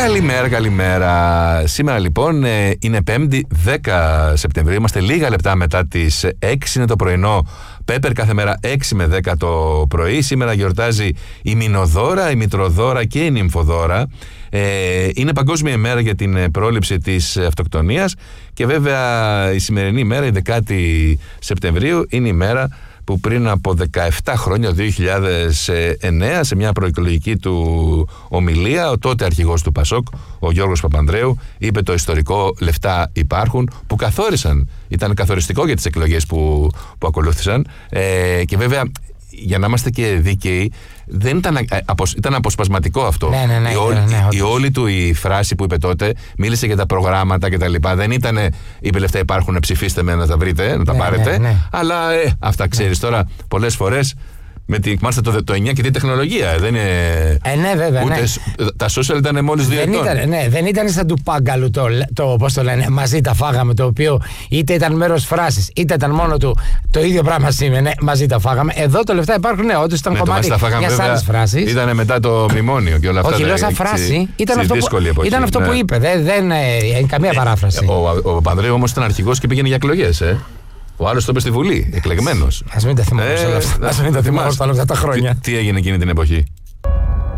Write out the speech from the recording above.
Καλημέρα. Σήμερα λοιπόν είναι 5η 10 Σεπτεμβρίου. Είμαστε λίγα λεπτά μετά τις 6 είναι το πρωινό. Πέπερ κάθε μέρα 6 με 10 το πρωί. Σήμερα γιορτάζει η Μηνοδώρα, η Μητροδώρα και η Νυμφοδώρα. Είναι Παγκόσμια ημέρα για την πρόληψη της αυτοκτονίας. Και βέβαια η σημερινή ημέρα, η 10η Σεπτεμβρίου, είναι η μέρα που πριν από 17 χρόνια, το 2009, σε μια προεκλογική του ομιλία, ο τότε αρχηγός του Πασόκ, ο Γιώργος Παπανδρέου, είπε το ιστορικό «Λεφτά υπάρχουν», που καθόρισαν, ήταν καθοριστικό για τις εκλογές που ακολούθησαν. Και βέβαια, για να είμαστε και δίκαιοι, δεν ήταν αποσπασματικό αυτό. Η όλη του η φράση που είπε τότε, μίλησε για τα προγράμματα και τα λοιπά. Δεν ήταν είπε «Λεφτά υπάρχουν, ψηφίστε με να τα βρείτε, να τα πάρετε». Αλλά αυτά ξέρεις τώρα πολλές φορές. Μάλιστα το 9 και τη τεχνολογία. Δεν είναι. Ναι, βέβαια. Ούτε τα social ήταν μόλις 2 ετών. Δεν ήταν σαν του Πάγκαλου πώς το λένε, μαζί τα φάγαμε, το οποίο είτε ήταν μέρος φράσης, είτε ήταν μόνο του το ίδιο πράγμα σήμαινε, μαζί τα φάγαμε. Εδώ το λεφτά υπάρχουν, όντως ήταν κομμάτι μιας άλλης φράσης. Ήταν μετά το μνημόνιο και όλα αυτά. Όχι, λέω σαν φράση. Ήταν αυτό που είπε. Δεν είναι καμία παράφραση. Ο Παπανδρέου όμως ήταν αρχηγός και πήγαινε για εκλογές. Ο άλλος το είπε στη Βουλή, εκλεγμένος. Ας μην τα θυμάμαι όλα αυτά τα χρόνια. Τι έγινε εκείνη την εποχή?